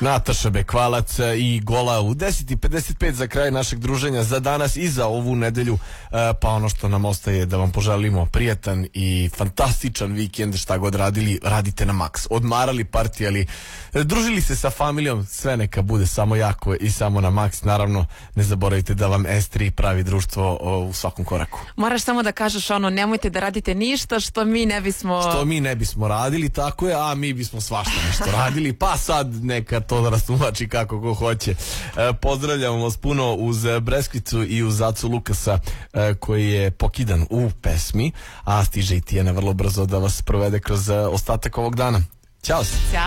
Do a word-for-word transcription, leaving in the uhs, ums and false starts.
Nataša Bekvalac i gola u deset i pedeset pet za kraj našeg druženja za danas i za ovu nedelju. Pa ono što nam ostaje da vam poželimo prijatan i fantastičan vikend, šta god radili, radite na maks. Odmarali, partijali, družili se sa familijom, sve neka bude samo jako i samo na maks. Naravno, ne zaboravite da vam S tri pravi društvo u svakom koraku. Moraš samo da kažeš ono, nemojte da radite ništa što mi ne bismo... Što mi ne bismo radili, tako je, a mi bismo svašta nešto radili, pa sad neka to da rastumači kako ko hoće. E, pozdravljam vas puno uz Breskvicu i uz Acu Lukasa e, koji je pokidan u pesmi, a stiže i Tijana vrlo brzo da vas provede kroz ostatak ovog dana. Ćao se!